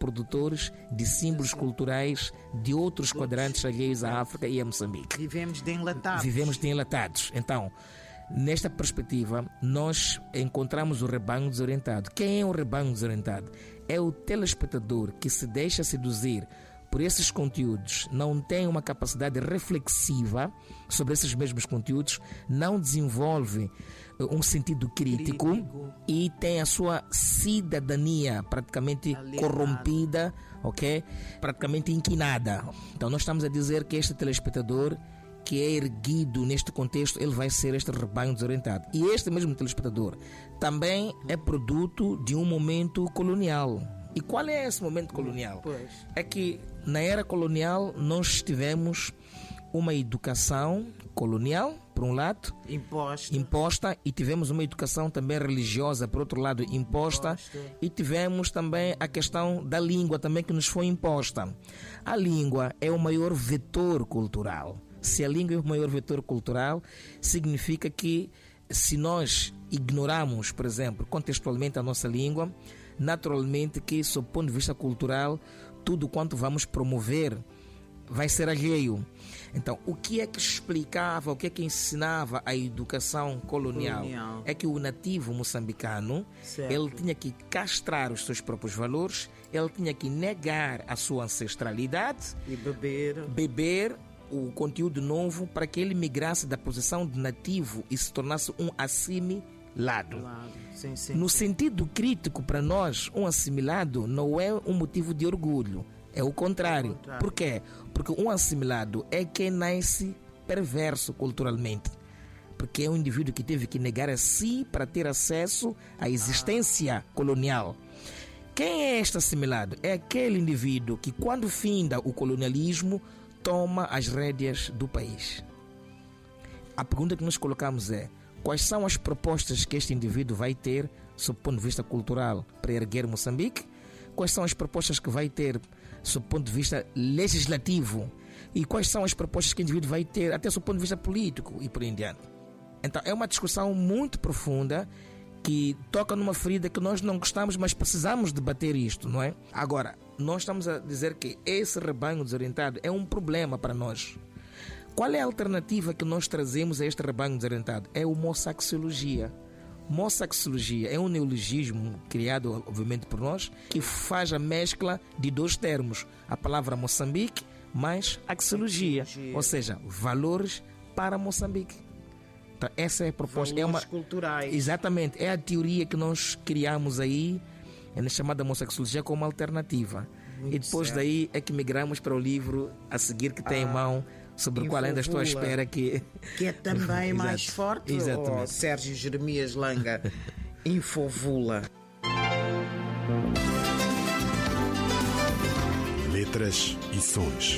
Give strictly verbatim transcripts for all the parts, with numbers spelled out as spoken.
produtores de símbolos culturais de outros quadrantes alheios à África e a Moçambique. Vivemos de enlatados. Vivemos de enlatados. Então, nesta perspectiva, nós encontramos o rebanho desorientado. Quem é o rebanho desorientado? É o telespectador que se deixa seduzir por esses conteúdos, não tem uma capacidade reflexiva sobre esses mesmos conteúdos, não desenvolve um sentido crítico, crítico. E tem a sua cidadania praticamente alienada, corrompida, ok? Praticamente inquinada. Então nós estamos a dizer que este telespectador que é erguido neste contexto, ele vai ser este rebanho desorientado. E este mesmo telespectador também é produto de um momento colonial. E qual é esse momento colonial? Pois. É que na era colonial nós tivemos uma educação colonial, por um lado, imposta, imposta e tivemos uma educação também religiosa, por outro lado, imposta, imposta, e tivemos também a questão da língua também que nos foi imposta. A língua é o maior vetor cultural. Se a língua é o maior vetor cultural, significa que se nós ignorarmos, por exemplo, contextualmente a nossa língua, naturalmente que, sob o ponto de vista cultural, tudo quanto vamos promover vai ser alheio. Então, o que é que explicava, o que é que ensinava a educação colonial? colonial. É que o nativo moçambicano, certo, ele tinha que castrar os seus próprios valores, ele tinha que negar a sua ancestralidade e beber, beber o conteúdo novo para que ele migrasse da posição de nativo e se tornasse um assimilado. Claro. Sim, sim, no sim. sentido crítico, para nós, um assimilado não é um motivo de orgulho. É o contrário. É o contrário. Por quê? Porque um assimilado é quem nasce perverso culturalmente. Porque é um indivíduo que teve que negar a si para ter acesso à existência ah. colonial. Quem é este assimilado? É aquele indivíduo que, quando finda o colonialismo, toma as rédeas do país. A pergunta que nós colocamos é: quais são as propostas que este indivíduo vai ter, sob o ponto de vista cultural, para erguer Moçambique? Quais são as propostas que vai ter, sob o ponto de vista legislativo? E quais são as propostas que o indivíduo vai ter, até sob o ponto de vista político e por aí em diante? Então, é uma discussão muito profunda que toca numa ferida que nós não gostamos, mas precisamos debater isto, não é? Agora, nós estamos a dizer que esse rebanho desorientado é um problema para nós. Qual é a alternativa que nós trazemos a este rebanho desorientado? É o moçaxiologia. Moçaxiologia é um neologismo criado, obviamente, por nós, que faz a mescla de dois termos. A palavra Moçambique mais axiologia, axiologia. Ou seja, valores para Moçambique. Então, essa é a proposta. Valores é uma... culturais. Exatamente. É a teoria que nós criamos aí, é chamada moçaxiologia, como alternativa. Muito e depois certo. Daí é que migramos para o livro a seguir que tem ah. em mão, sobre o qual ainda estou à espera que... Que é também mais forte, Exatamente. Oh, Sérgio Jeremias Langa, Infovula. Letras e sons.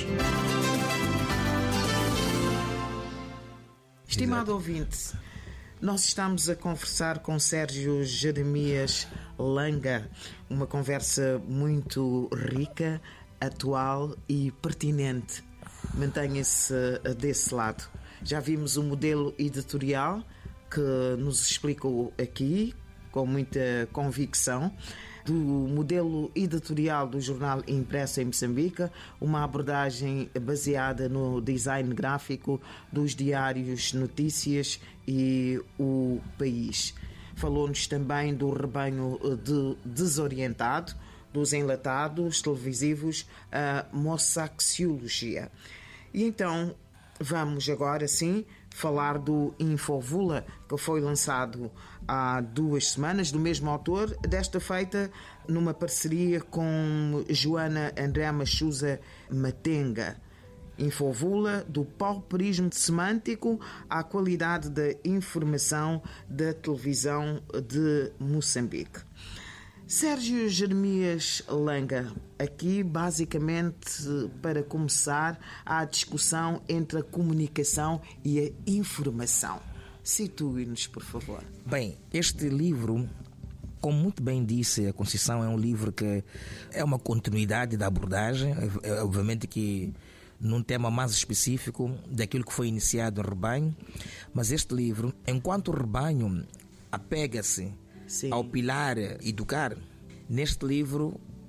Estimado ouvinte, nós estamos a conversar com Sérgio Jeremias Langa, uma conversa muito rica, atual e pertinente. Mantenha-se desse lado. Já vimos o modelo editorial que nos explicou aqui com muita convicção, do modelo editorial do jornal impresso em Moçambique, uma abordagem baseada no design gráfico dos diários Notícias e O País. Falou-nos também do rebanho de desorientado, dos enlatados televisivos, a moçaxiologia. E então vamos agora sim falar do Infovula, que foi lançado há duas semanas, do mesmo autor, desta feita numa parceria com Joana André Machusa Matenga. Infovula, do pauperismo semântico à qualidade da informação da televisão de Moçambique. Sérgio Jeremias Langa, aqui basicamente para começar há a discussão entre a comunicação e a informação. Situe-nos, por favor. Bem, este livro, como muito bem disse a Conceição, é um livro que é uma continuidade da abordagem, é, obviamente que num tema mais específico daquilo que foi iniciado no rebanho, mas este livro, enquanto o rebanho apega-se Sim. ao pilar educar, neste livro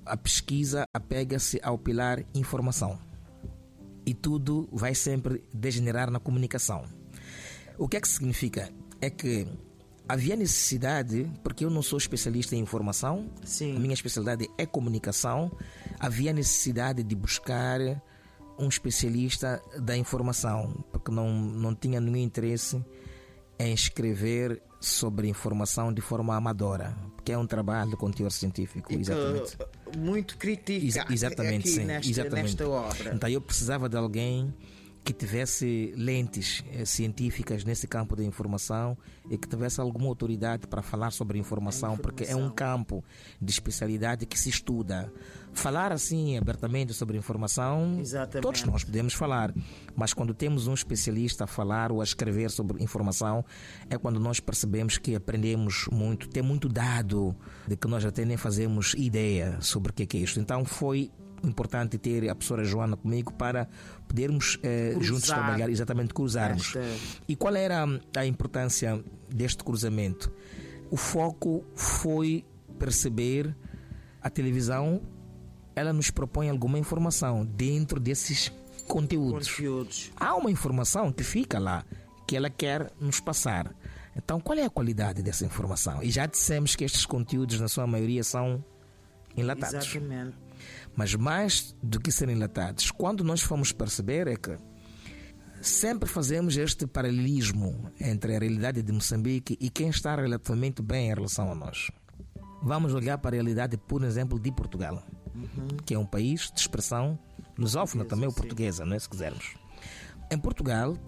a pesquisa apega-se ao pilar informação. E tudo vai sempre degenerar na comunicação. O que é que significa? É que havia necessidade, porque eu não sou especialista em informação, Sim. a minha especialidade é comunicação, havia necessidade de buscar um especialista da informação, porque não, não tinha nenhum interesse em escrever sobre informação de forma amadora, porque é um trabalho de conteúdo científico. E exatamente. Muito critica Ex exatamente, aqui sim, nesta, exatamente. nesta obra. Então eu precisava de alguém que tivesse lentes eh, científicas nesse campo da informação e que tivesse alguma autoridade para falar sobre informação, informação, porque é um campo de especialidade que se estuda. Falar assim abertamente sobre informação, Exatamente. todos nós podemos falar, mas quando temos um especialista a falar ou a escrever sobre informação, é quando nós percebemos que aprendemos muito, tem muito dado de que nós até nem fazemos ideia sobre o que é isto. Então foi importante ter a professora Joana comigo para podermos eh, juntos trabalhar, exatamente cruzarmos. Esta... E qual era a importância deste cruzamento? O foco foi perceber a televisão, ela nos propõe alguma informação dentro desses conteúdos. conteúdos. Há uma informação que fica lá, que ela quer nos passar. Então, qual é a qualidade dessa informação? E já dissemos que estes conteúdos, na sua maioria, são enlatados. Exatamente. Mas mais do que serem enlatados, quando nós fomos perceber é que sempre fazemos este paralelismo entre a realidade de Moçambique e quem está relativamente bem em relação a nós. Vamos olhar para a realidade, por exemplo, de Portugal, uhum. que é um país de expressão lusófona, também o portuguesa, não é, se quisermos. Em Portugal,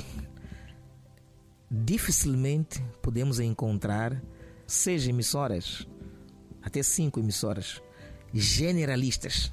dificilmente podemos encontrar seis emissoras, até cinco emissoras, generalistas.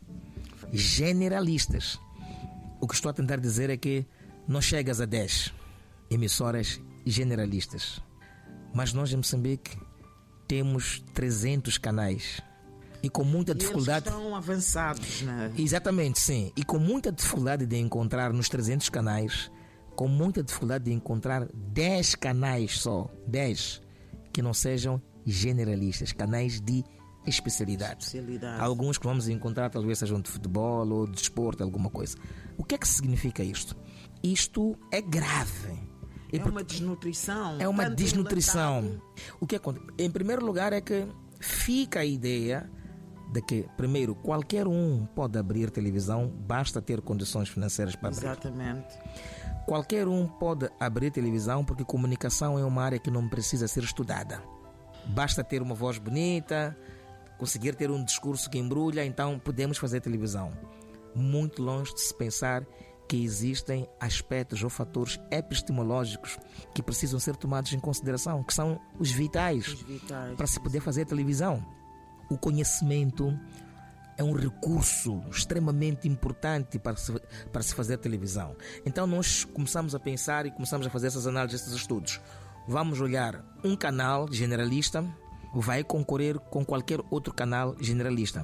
Generalistas. O que estou a tentar dizer é que não chegas a dez emissoras generalistas. Mas nós em Moçambique temos trezentos canais. E com muita dificuldade. Eles estão avançados, não é? Exatamente, sim. E com muita dificuldade de encontrar nos trezentos canais, com muita dificuldade de encontrar dez canais só, dez, que não sejam generalistas, canais de especialidade. especialidade. Alguns que vamos encontrar talvez sejam de futebol ou de desporto, alguma coisa. O que é que significa isto? Isto é grave. É uma desnutrição. É uma desnutrição. Enlatado. O que acontece? Em primeiro lugar é que fica a ideia de que, primeiro, qualquer um pode abrir televisão, basta ter condições financeiras para abrir. Exatamente. Qualquer um pode abrir televisão porque comunicação é uma área que não precisa ser estudada. Basta ter uma voz bonita, conseguir ter um discurso que embrulha, então podemos fazer televisão. Muito longe de se pensar que existem aspectos ou fatores epistemológicos que precisam ser tomados em consideração, que são os vitais, Os vitais. para se poder fazer televisão. O conhecimento é um recurso extremamente importante para se, para se fazer televisão. Então nós começamos a pensar e começamos a fazer essas análises, esses estudos. Vamos olhar um canal generalista, vai concorrer com qualquer outro canal generalista.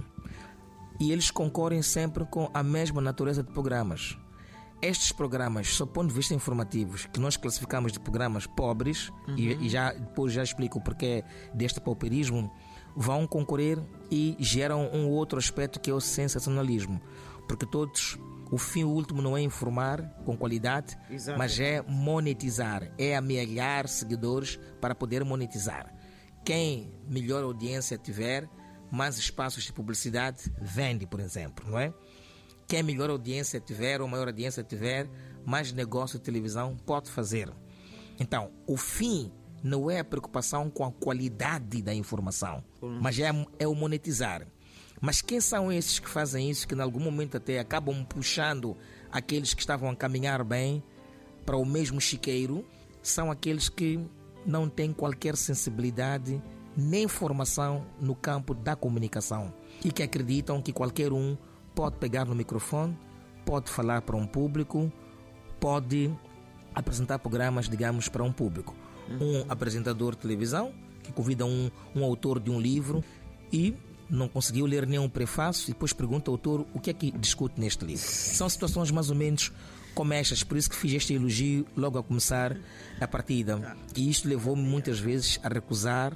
E eles concorrem sempre com a mesma natureza de programas. Estes programas, sob o ponto de vista informativos, que nós classificamos de programas pobres, uhum. e, e já, depois já explico o porquê deste pauperismo, vão concorrer e geram um outro aspecto que é o sensacionalismo. Porque todos, o fim último não é informar com qualidade, Exatamente. mas é monetizar, é amealhar seguidores para poder monetizar. Quem melhor audiência tiver, mais espaços de publicidade vende, por exemplo, não é? Quem melhor audiência tiver ou maior audiência tiver, mais negócio de televisão pode fazer. Então, o fim não é a preocupação com a qualidade da informação, uhum. mas é, é o monetizar. Mas quem são esses que fazem isso, que em algum momento até acabam puxando aqueles que estavam a caminhar bem para o mesmo chiqueiro? São aqueles que não têm qualquer sensibilidade nem formação no campo da comunicação e que acreditam que qualquer um pode pegar no microfone, pode falar para um público, pode apresentar programas, digamos, para um público. Um apresentador de televisão que convida um, um autor de um livro e não conseguiu ler nenhum prefácio e depois pergunta ao autor o que é que discute neste livro. São situações mais ou menos como estas, por isso que fiz este elogio logo a começar a partida. E isto levou-me muitas vezes a recusar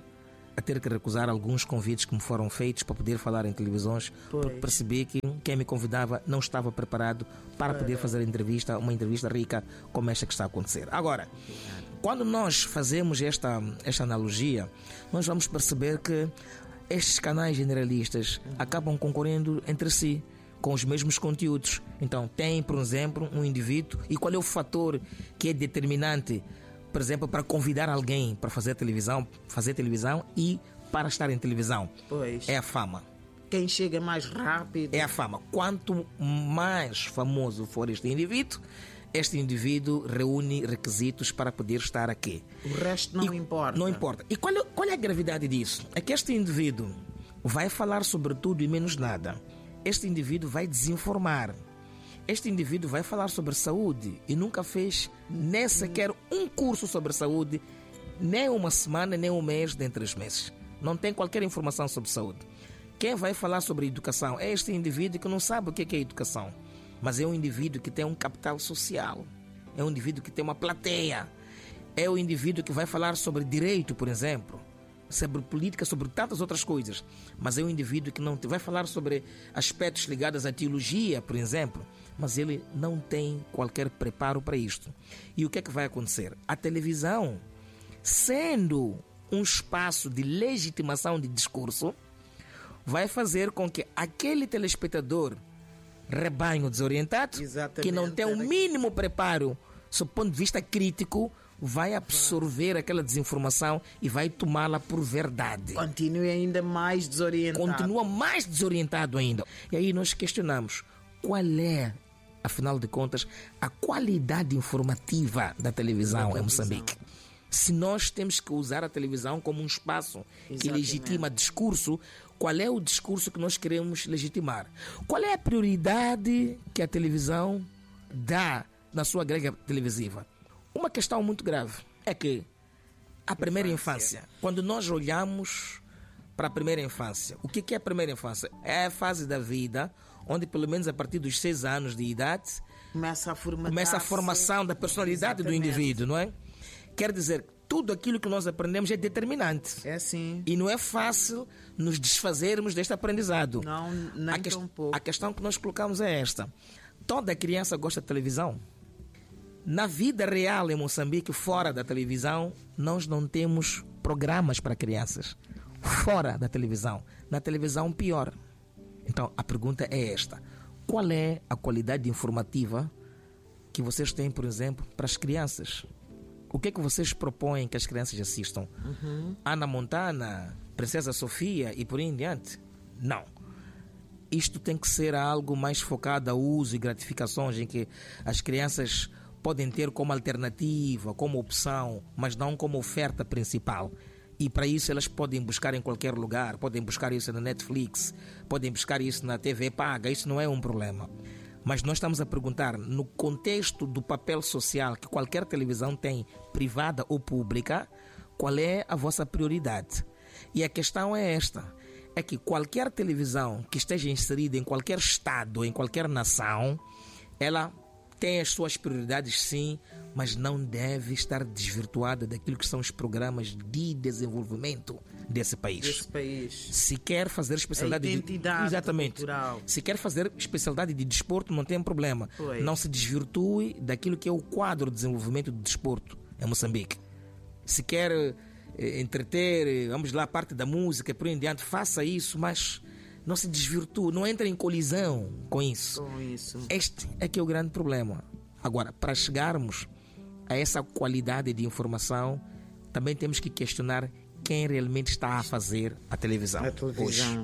a ter que recusar alguns convites que me foram feitos para poder falar em televisões, Pois. porque percebi que quem me convidava não estava preparado para poder fazer a entrevista, uma entrevista rica como esta que está a acontecer. Agora, quando nós fazemos esta, esta analogia, nós vamos perceber que estes canais generalistas acabam concorrendo entre si com os mesmos conteúdos. Então, tem, por exemplo, um indivíduo, e qual é o fator que é determinante, por exemplo, para convidar alguém para fazer televisão, fazer televisão e para estar em televisão? Pois. É a fama. Quem chega mais rápido. É a fama. Quanto mais famoso for este indivíduo, este indivíduo reúne requisitos para poder estar aqui. O resto não E importa. Não importa. E qual é, qual é a gravidade disso? É que este indivíduo vai falar sobre tudo e menos nada. Este indivíduo vai desinformar. Este indivíduo vai falar sobre saúde e nunca fez nem sequer um curso sobre saúde, nem uma semana, nem um mês, nem três meses. Não tem qualquer informação sobre saúde. Quem vai falar sobre educação é este indivíduo que não sabe o que é educação, mas é um indivíduo que tem um capital social, é um indivíduo que tem uma plateia, é o indivíduo que vai falar sobre direito, por exemplo, sobre política, sobre tantas outras coisas, mas é um indivíduo que não vai falar sobre aspectos ligados à teologia, por exemplo, mas ele não tem qualquer preparo para isto. E o que é que vai acontecer? A televisão, sendo um espaço de legitimação de discurso, vai fazer com que aquele telespectador rebanho desorientado, Exatamente. que não tem o mínimo preparo sob o ponto de vista crítico, vai absorver aquela desinformação e vai tomá-la por verdade. Continue ainda mais desorientado. Continua mais desorientado ainda. E aí nós questionamos qual é, afinal de contas, a qualidade informativa da televisão em Moçambique. Se nós temos que usar a televisão como um espaço que Exatamente. legitima discurso, qual é o discurso que nós queremos legitimar? Qual é a prioridade que a televisão dá na sua grelha televisiva? Uma questão muito grave é que a primeira infância, quando nós olhamos para a primeira infância, o que é a primeira infância? É a fase da vida onde, pelo menos a partir dos seis anos de idade, Começa a formatar começa a formação da personalidade do indivíduo, não é? Quer dizer, tudo aquilo que nós aprendemos é determinante. É assim. E não é fácil nos desfazermos deste aprendizado. Não, nem a, que... tão pouco. a questão que nós colocamos é esta. Toda criança gosta de televisão. Na vida real em Moçambique, fora da televisão, nós não temos programas para crianças. Fora da televisão. Na televisão, pior. Então, a pergunta é esta. Qual é a qualidade informativa que vocês têm, por exemplo, para as crianças? O que é que vocês propõem que as crianças assistam? Uhum. Ana Montana, Princesa Sofia e por aí em diante? Não. Isto tem que ser algo mais focado a uso e gratificações em que as crianças podem ter como alternativa, como opção, mas não como oferta principal. E para isso elas podem buscar em qualquer lugar, podem buscar isso na Netflix, podem buscar isso na T V paga, isso não é um problema. Mas nós estamos a perguntar, no contexto do papel social que qualquer televisão tem, privada ou pública, qual é a vossa prioridade? E a questão é esta, é que qualquer televisão que esteja inserida em qualquer estado, em qualquer nação, ela tem as suas prioridades sim, mas não deve estar desvirtuada daquilo que são os programas de desenvolvimento desse país. Desse país. Se quer fazer especialidade A identidade de... Exatamente. cultural. Se quer fazer especialidade de desporto, não tem problema. Pois. Não se desvirtue daquilo que é o quadro de desenvolvimento do desporto em Moçambique. Se quer eh, entreter, eh, vamos lá, a parte da música, por aí em diante, faça isso, mas não se desvirtue, não entre em colisão com isso. Com isso. Este é que é o grande problema. Agora, para chegarmos a essa qualidade de informação, também temos que questionar quem realmente está a fazer a televisão. A televisão. Hoje.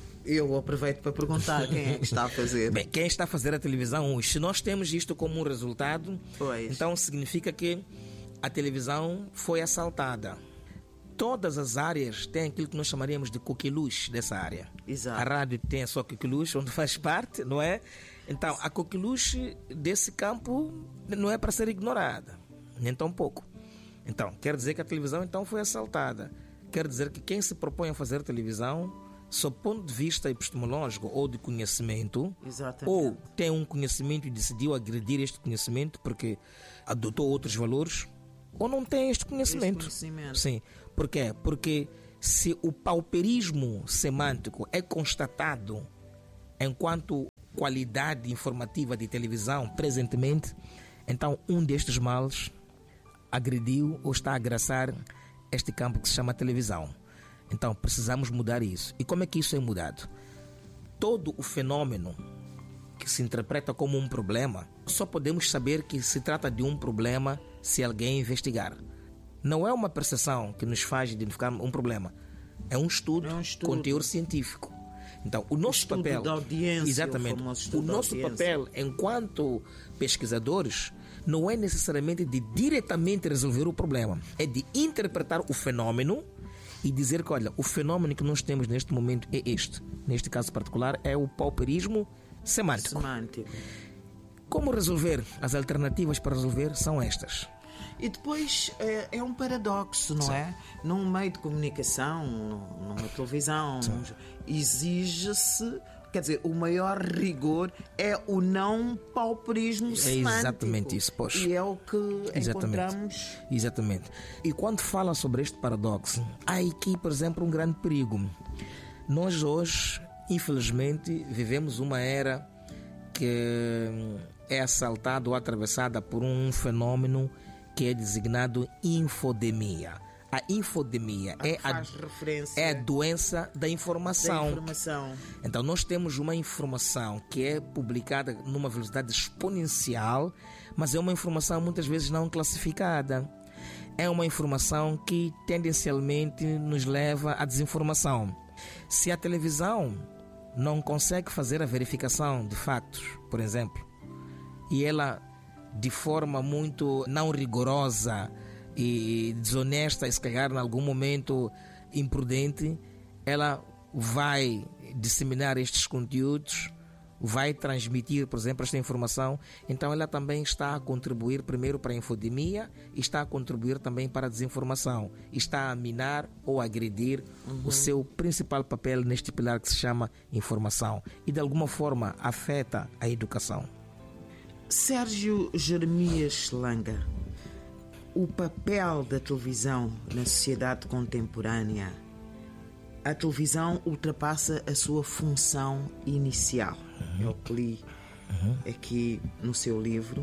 Eu aproveito para perguntar quem é que está a fazer. Bem, quem está a fazer a televisão hoje? Se nós temos isto como um resultado, Pois. então significa que a televisão foi assaltada. Todas as áreas têm aquilo que nós chamaríamos de coqueluche dessa área. Exato. A rádio tem a sua coqueluche, onde faz parte, não é? Então, a coqueluche desse campo não é para ser ignorada, nem tão pouco. Então, quer dizer que a televisão então foi assaltada. Quer dizer que quem se propõe a fazer televisão, sob ponto de vista epistemológico ou de conhecimento, Exatamente. ou tem um conhecimento e decidiu agredir este conhecimento porque adotou outros valores, ou não tem este conhecimento. Este conhecimento. Sim. Por quê? Porque Se o pauperismo semântico é constatado enquanto qualidade informativa de televisão presentemente, então um destes males agrediu ou está a agraçar este campo que se chama televisão. Então precisamos mudar isso. E como é que isso é mudado? Todo o fenômeno que se interpreta como um problema, só podemos saber que se trata de um problema se alguém investigar. Não é uma percepção que nos faz identificar um problema. É um estudo, é um estudo. com teor científico. Então, o nosso estudo papel, da audiência, exatamente, o, o nosso papel enquanto pesquisadores não é necessariamente de diretamente resolver o problema, é de interpretar o fenômeno e dizer que, olha, o fenômeno que nós temos neste momento é este. Neste caso particular é o pauperismo semântico. semântico. Como resolver? As alternativas para resolver são estas. E depois é, é um paradoxo, não Sim. é? Num meio de comunicação, numa televisão, exige-se, quer dizer, o maior rigor é o não pauperismo semântico. É exatamente isso, pois. E é o que exatamente. encontramos. Exatamente. E quando fala sobre este paradoxo, há aqui, por exemplo, um grande perigo. Nós hoje, infelizmente, vivemos uma era que é assaltada ou atravessada por um fenômeno que é designado infodemia. A infodemia a é, a, é a doença da informação. da informação. Então nós temos uma informação que é publicada numa velocidade exponencial, mas é uma informação muitas vezes não classificada. É uma informação que tendencialmente nos leva à desinformação. Se a televisão não consegue fazer a verificação de fatos, por exemplo, e ela de forma muito não rigorosa e desonesta, e se calhar em algum momento imprudente, ela vai disseminar estes conteúdos, vai transmitir, por exemplo, esta informação, então ela também está a contribuir primeiro para a infodemia e está a contribuir também para a desinformação, está a minar ou agredir uhum. o seu principal papel neste pilar que se chama informação e de alguma forma afeta a educação. Sérgio Jeremias Langa, o papel da televisão na sociedade contemporânea. A televisão ultrapassa a sua função inicial. Uhum. Eu li uhum. aqui no seu livro.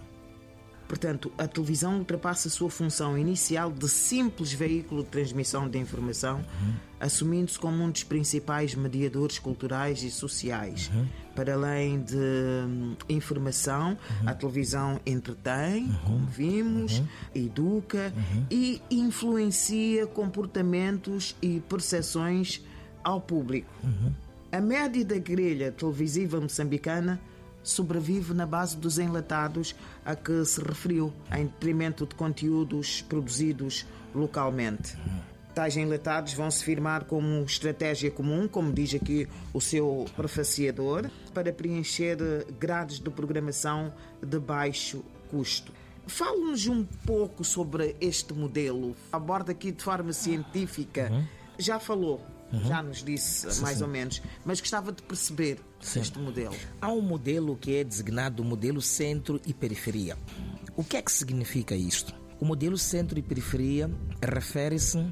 Portanto, a televisão ultrapassa a sua função inicial de simples veículo de transmissão de informação, uhum. assumindo-se como um dos principais mediadores culturais e sociais. Uhum. Para além de hum, informação, uhum. a televisão entretém, uhum. como vimos, uhum. educa uhum. e influencia comportamentos e percepções ao público. Uhum. A média da grelha televisiva moçambicana sobrevive na base dos enlatados a que se referiu, em detrimento de conteúdos produzidos localmente. Tais enlatados vão se firmar como estratégia comum, como diz aqui o seu prefaciador, para preencher grades de programação de baixo custo. Fale-nos um pouco sobre este modelo. Aborda aqui de forma científica. Uhum. Já falou. Uhum. Já nos disse sim, mais sim. ou menos, mas gostava de perceber sim. este modelo. Há um modelo que é designado modelo centro e periferia. O que é que significa isto? O modelo centro e periferia refere-se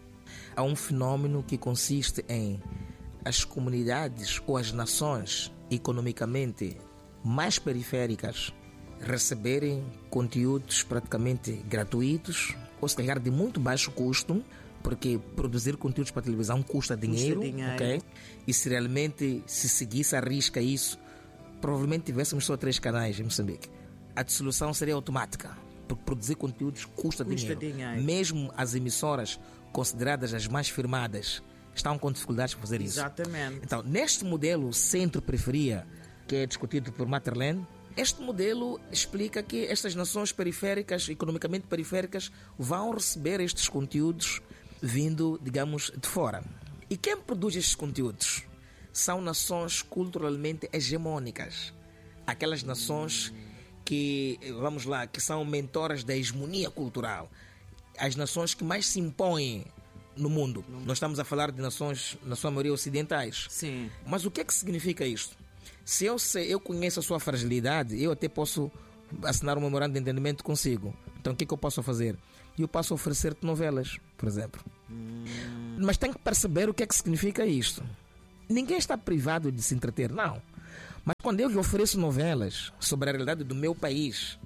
a um fenômeno que consiste em as comunidades ou as nações economicamente mais periféricas receberem conteúdos praticamente gratuitos ou se calhar de muito baixo custo, porque produzir conteúdos para a televisão custa dinheiro, custa dinheiro. Okay? E se realmente se seguisse a risca isso, provavelmente tivéssemos só três canais em Moçambique. A dissolução seria automática, porque produzir conteúdos custa, custa dinheiro. dinheiro. Mesmo as emissoras consideradas as mais firmadas estão com dificuldades para fazer isso. Exatamente. Então, neste modelo centro-periferia, que é discutido por Matterlin, este modelo explica que estas nações periféricas, economicamente periféricas, vão receber estes conteúdos vindo, digamos, de fora. E quem produz estes conteúdos? São nações culturalmente hegemônicas. Aquelas nações que, vamos lá, que são mentoras da hegemonia cultural. As nações que mais se impõem no mundo. Nós estamos a falar de nações, na sua maioria, ocidentais. Sim. Mas o que é que significa isto? Se eu, sei, eu conheço a sua fragilidade, eu até posso assinar um memorando de entendimento consigo. Então o que é que eu posso fazer? Eu posso oferecer-te novelas, por exemplo. Hum. Mas tem que perceber o que é que significa isto. Ninguém está privado de se entreter, não. Mas quando eu lhe ofereço novelas sobre a realidade do meu país,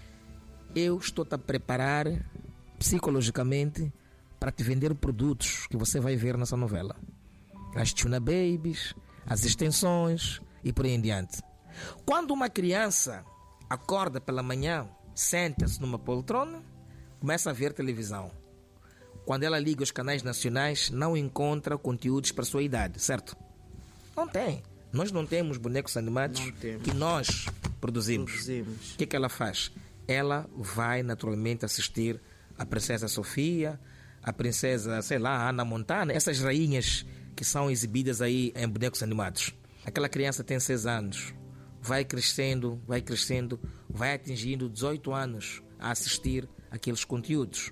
eu estou-te a preparar psicologicamente para te vender produtos que você vai ver nessa novela. As Tuna Babies, as extensões e por aí em diante. Quando uma criança acorda pela manhã, senta-se numa poltrona, começa a ver televisão. Quando ela liga os canais nacionais, não encontra conteúdos para a sua idade, certo? Não tem. Nós não temos bonecos animados que nós produzimos. produzimos. O que é que ela faz? Ela vai naturalmente assistir a Princesa Sofia, a Princesa, sei lá, Ana Montana, essas rainhas que são exibidas aí em bonecos animados. Aquela criança tem seis anos, vai crescendo, vai crescendo, vai atingindo dezoito anos a assistir aqueles conteúdos.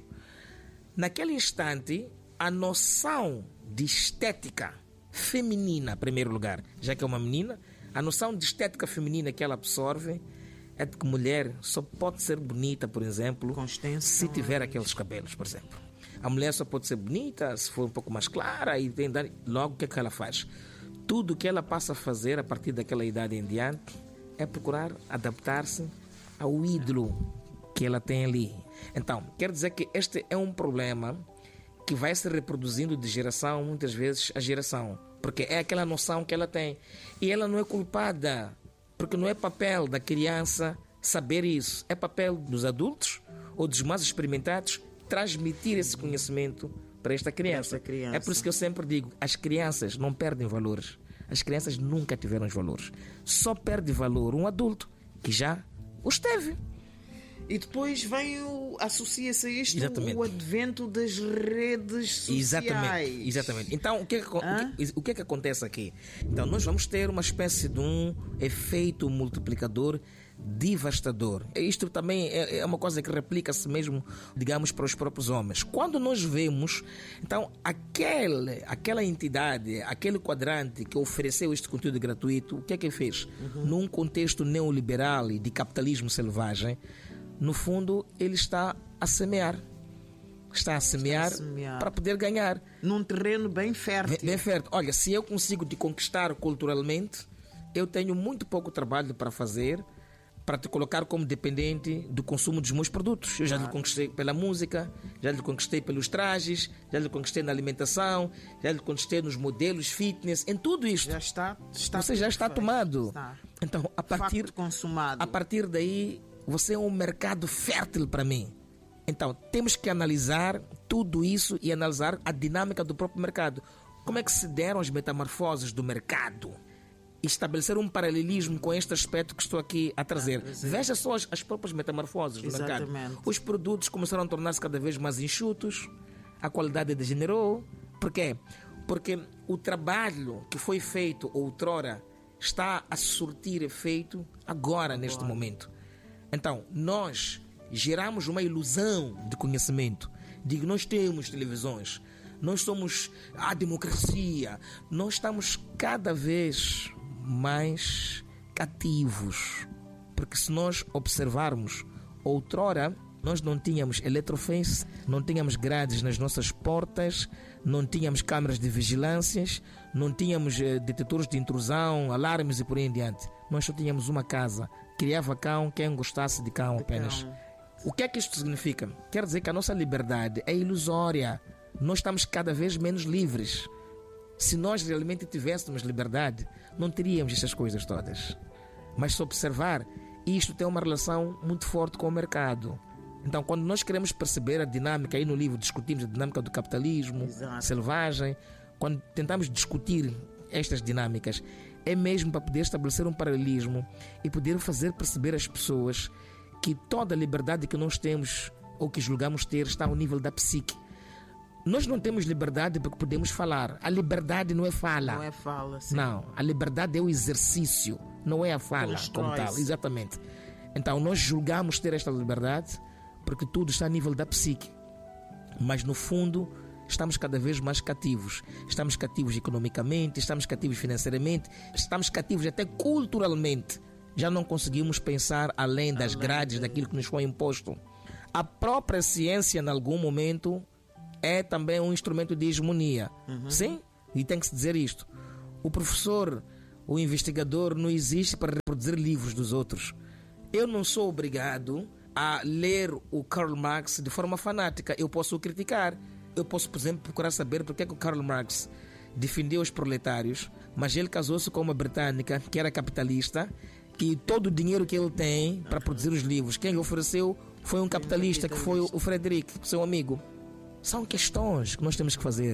Naquele instante, a noção de estética feminina, em primeiro lugar, já que é uma menina, a noção de estética feminina que ela absorve é de que mulher só pode ser bonita, por exemplo, se tiver aqueles cabelos, por exemplo. A mulher só pode ser bonita se for um pouco mais clara e tem, logo o que é que ela faz? Tudo o que ela passa a fazer a partir daquela idade em diante é procurar adaptar-se ao ídolo que ela tem ali. Então, quer dizer que este é um problema que vai se reproduzindo de geração, muitas vezes, a geração. Porque é aquela noção que ela tem. E ela não é culpada, porque não é papel da criança saber isso. É papel dos adultos ou dos mais experimentados transmitir esse conhecimento para esta criança. Esta criança. É por isso que eu sempre digo, as crianças não perdem valores. As crianças nunca tiveram os valores. Só perde valor um adulto que já os teve. E depois vem o, associa-se a isto Exatamente. O advento das redes sociais. Exatamente, exatamente. Então, o que, é que, o, que, o que é que acontece aqui? Então, nós vamos ter uma espécie de um efeito multiplicador devastador. Isto também é, é uma coisa que replica-se mesmo, digamos, para os próprios homens. Quando nós vemos, então, aquele, aquela entidade, aquele quadrante que ofereceu este conteúdo gratuito, o que é que fez? Uhum. Num contexto neoliberal e de capitalismo selvagem, no fundo, ele está a semear. Está a semear, está a semear para poder ganhar. Num terreno bem fértil. Bem, bem fértil. Olha, se eu consigo te conquistar culturalmente, eu tenho muito pouco trabalho para fazer para te colocar como dependente do consumo dos meus produtos. Eu já lhe conquistei pela música, já lhe conquistei pelos trajes, já lhe conquistei na alimentação, já lhe conquistei nos modelos fitness, em tudo isto. Já está, está Você já está feito. tomado. Está. Então, a partir, consumado. a partir daí, você é um mercado fértil para mim. Então, temos que analisar tudo isso e analisar a dinâmica do próprio mercado. Como é que se deram as metamorfoses do mercado? Estabelecer um paralelismo com este aspecto que estou aqui a trazer. Ah, Veja só as, as próprias metamorfoses do Exatamente. mercado. Os produtos começaram a tornar-se cada vez mais enxutos, a qualidade degenerou. Por quê? Porque o trabalho que foi feito outrora está a surtir efeito agora, neste agora. momento. Então, nós geramos uma ilusão de conhecimento, de que nós temos televisões, nós somos a democracia, nós estamos cada vez mais cativos, porque se nós observarmos, outrora nós não tínhamos eletrofence, não tínhamos grades nas nossas portas, não tínhamos câmaras de vigilâncias, não tínhamos eh, detectores de intrusão, alarmes e por aí em diante. Nós só tínhamos uma casa, criava cão quem gostasse de cão apenas. O que é que isto significa? Quer dizer que a nossa liberdade é ilusória. Nós estamos cada vez menos livres. Se nós realmente tivéssemos liberdade, não teríamos essas coisas todas. Mas se observar, isto tem uma relação muito forte com o mercado. Então, quando nós queremos perceber a dinâmica, aí no livro discutimos a dinâmica do capitalismo Exato. selvagem, quando tentamos discutir estas dinâmicas, é mesmo para poder estabelecer um paralelismo e poder fazer perceber às pessoas que toda a liberdade que nós temos ou que julgamos ter está ao nível da psique. Nós não temos liberdade porque podemos falar. A liberdade não é fala. Não é fala, sim. Não, a liberdade é o exercício, não é a fala como tal. Exatamente. Então nós julgamos ter esta liberdade porque tudo está a nível da psique. Mas no fundo estamos cada vez mais cativos. Estamos cativos economicamente, estamos cativos financeiramente, estamos cativos até culturalmente. Já não conseguimos pensar além das grades daquilo que nos foi imposto. A própria ciência, em algum momento, é também um instrumento de hegemonia. Uhum. Sim? E tem que se dizer isto. O professor, o investigador não existe para reproduzir livros dos outros. Eu não sou obrigado a ler o Karl Marx de forma fanática. Eu posso o criticar. Eu posso, por exemplo, procurar saber porque é que o Karl Marx defendeu os proletários, mas ele casou-se com uma britânica que era capitalista, que todo o dinheiro que ele tem para produzir os livros, quem lhe ofereceu foi um capitalista, que foi o Frederick, seu amigo. São questões que nós temos que fazer.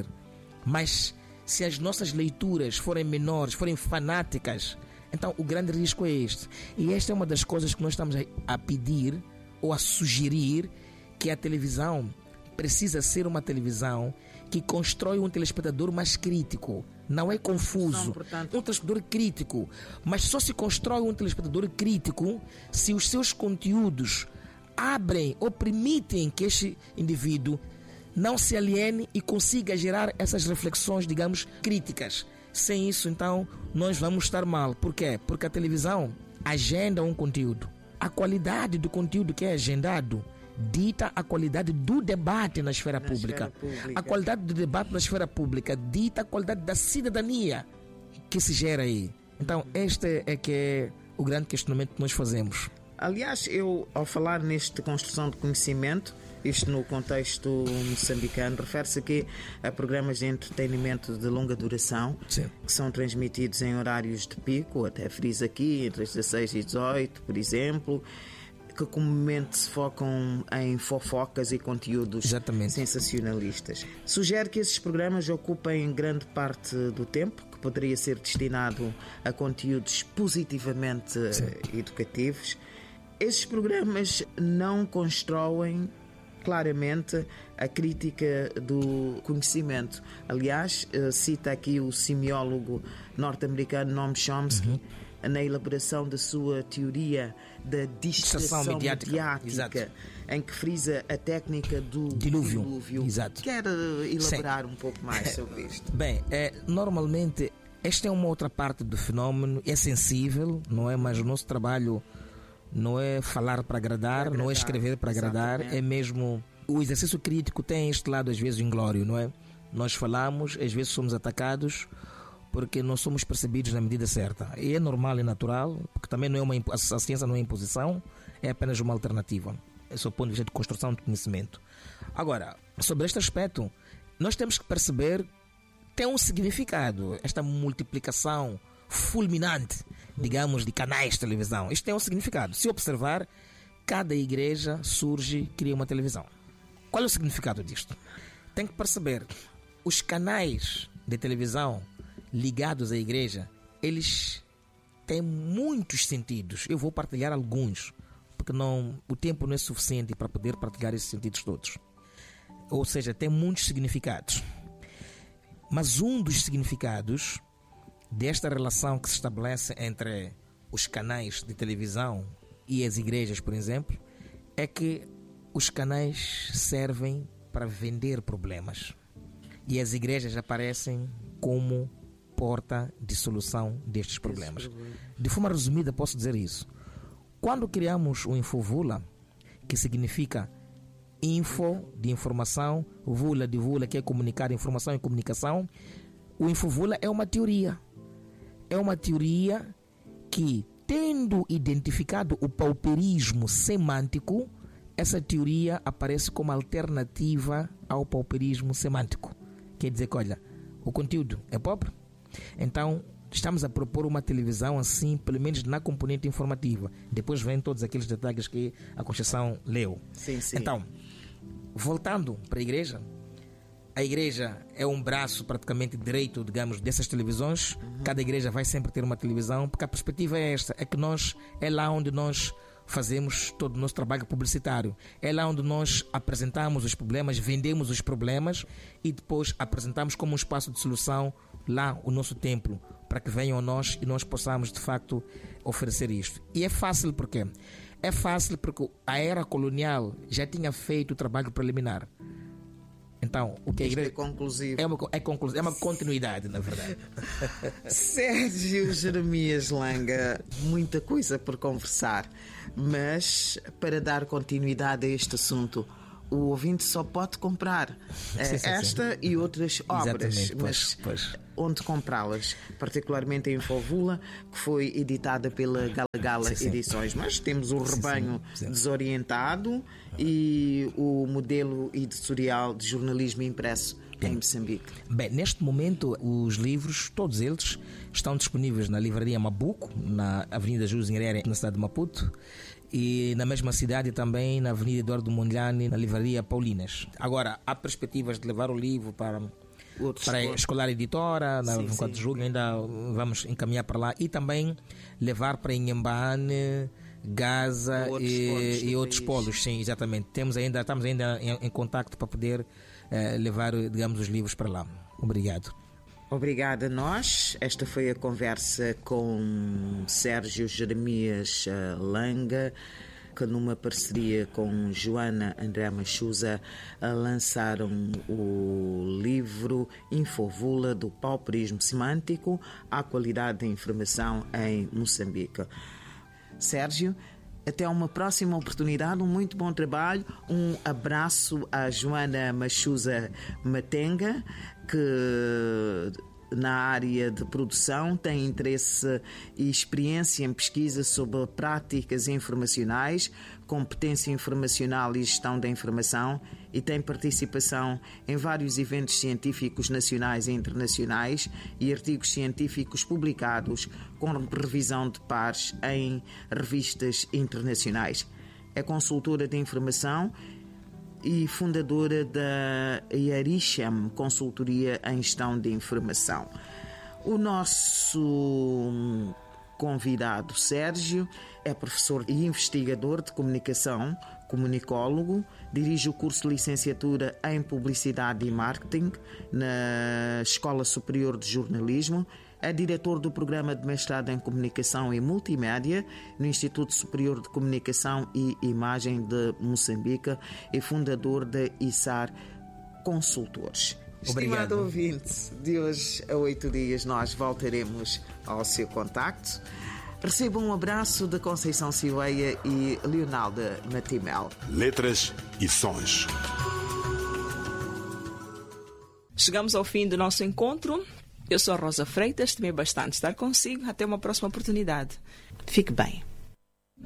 Mas se as nossas leituras forem menores, forem fanáticas, então o grande risco é este. E esta é uma das coisas que nós estamos a pedir ou a sugerir, que a televisão precisa ser uma televisão que constrói um telespectador mais crítico. Não é confuso. Um telespectador crítico. Mas só se constrói um telespectador crítico se os seus conteúdos abrem ou permitem que este indivíduo não se aliene e consiga gerar essas reflexões, digamos, críticas. Sem isso, então, nós vamos estar mal. Por quê? Porque a televisão agenda um conteúdo. A qualidade do conteúdo que é agendado dita a qualidade do debate na esfera, na pública. esfera pública. A qualidade do debate na esfera pública dita a qualidade da cidadania que se gera aí. Então, este é que é o grande questionamento que nós fazemos. Aliás, eu, ao falar neste construção de conhecimento, isto no contexto moçambicano, refere-se aqui a programas de entretenimento de longa duração. Sim. Que são transmitidos em horários de pico, até frisa aqui, entre as dezasseis e dezoito, por exemplo, que comumente se focam em fofocas e conteúdos Exatamente. sensacionalistas. Sugere que esses programas ocupem grande parte do tempo, que poderia ser destinado a conteúdos positivamente Sim. educativos. Esses programas não constroem claramente a crítica do conhecimento. Aliás, cita aqui o semiólogo norte-americano Noam Chomsky, uhum. na elaboração da sua teoria da distração mediática, mediática em que frisa a técnica do dilúvio. dilúvio. Exato. Quer elaborar Sim. um pouco mais sobre isto? Bem, é, normalmente esta é uma outra parte do fenómeno, é sensível, não é? Mas o nosso trabalho não é falar para agradar, agradar, não é escrever para agradar, exatamente. É mesmo... O exercício crítico tem este lado às vezes inglório, não é? Nós falamos, às vezes somos atacados porque não somos percebidos na medida certa. E é normal e natural, porque também não é uma, a ciência não é imposição, é apenas uma alternativa. Esse é o ponto de vista de construção de conhecimento. Agora, sobre este aspecto, nós temos que perceber que tem um significado, esta multiplicação fulminante, digamos, de canais de televisão. Isto tem um significado. Se observar, cada igreja surge, cria uma televisão. Qual é o significado disto? Tem que perceber, os canais de televisão ligados à igreja, eles têm muitos sentidos. Eu vou partilhar alguns, porque não, o tempo não é suficiente para poder partilhar esses sentidos todos. Ou seja, tem muitos significados. Mas um dos significados desta relação que se estabelece entre os canais de televisão e as igrejas, por exemplo, é que os canais servem para vender problemas e as igrejas aparecem como porta de solução destes problemas. De forma resumida, posso dizer isso. Quando criamos o Infovula, que significa info de informação, vula de vula, que é comunicar, informação e comunicação, o Infovula é uma teoria. É uma teoria que, tendo identificado o pauperismo semântico, essa teoria aparece como alternativa ao pauperismo semântico. Quer dizer que, olha, o conteúdo é pobre, então estamos a propor uma televisão assim, pelo menos na componente informativa. Depois vêm todos aqueles detalhes que a Conceição leu. Sim, sim. Então, voltando para a igreja, a igreja é um braço praticamente direito, digamos, dessas televisões. Uhum. Cada igreja vai sempre ter uma televisão, porque a perspectiva é esta, é que nós, é lá onde nós fazemos todo o nosso trabalho publicitário. É lá onde nós apresentamos os problemas, vendemos os problemas e depois apresentamos como um espaço de solução lá o nosso templo, para que venham a nós e nós possamos de facto oferecer isto. E é fácil porque é fácil porque a era colonial já tinha feito o trabalho preliminar. Então, o que a igreja é conclusivo. É uma, é, conclusivo, é uma continuidade, na verdade. Sérgio Jeremias Langa, muita coisa por conversar, mas para dar continuidade a este assunto, o ouvinte só pode comprar uh, sim, sim, esta sim. e outras obras, Exatamente, mas pois, pois. onde comprá-las? Particularmente em Infovula, que foi editada pela Gala Gala Sim, sim. Edições. Mas temos o Sim, Rebanho sim, sim. Desorientado e o modelo editorial de jornalismo impresso em Moçambique. Bem, neste momento os livros, todos eles, estão disponíveis na livraria Mabuco, na Avenida José Nyerere, na cidade de Maputo, e na mesma cidade também na Avenida Eduardo Mondlane, na livraria Paulinas. Agora, há perspectivas de levar o livro para, para a Escolar Editora, na vinte e quatro de julho, ainda vamos encaminhar para lá, e também levar para Inhambane, Gaza Outros e, polos e do outros país. polos, sim, exatamente. Temos ainda, estamos ainda em, em contacto para poder uh, levar, digamos, os livros para lá. Obrigado. Obrigada a nós. Esta foi a conversa com Sérgio Jeremias uh, Langa, que numa parceria com Joana André Machusa uh, lançaram o livro Infovula, do pauperismo semântico à qualidade da informação em Moçambique. Sérgio, até uma próxima oportunidade, um muito bom trabalho, um abraço à Joana Machusa Matenga, que na área de produção tem interesse e experiência em pesquisa sobre práticas informacionais, competência informacional e gestão da informação, e tem participação em vários eventos científicos nacionais e internacionais e artigos científicos publicados com revisão de pares em revistas internacionais. É consultora de informação e fundadora da Yarisham, consultoria em gestão de informação. O nosso convidado, Sérgio, é professor e investigador de comunicação, comunicólogo, dirige o curso de licenciatura em Publicidade e Marketing na Escola Superior de Jornalismo, é diretor do programa de mestrado em Comunicação e Multimédia no Instituto Superior de Comunicação e Imagem de Moçambique e fundador da I S A R Consultores. Obrigado. Estimado ouvinte, de hoje a oito dias nós voltaremos ao seu contacto. Receba um abraço de Conceição Silveira e Leonalda Matimel. Letras e sons. Chegamos ao fim do nosso encontro. Eu sou a Rosa Freitas, temei bastante estar consigo. Até uma próxima oportunidade. Fique bem.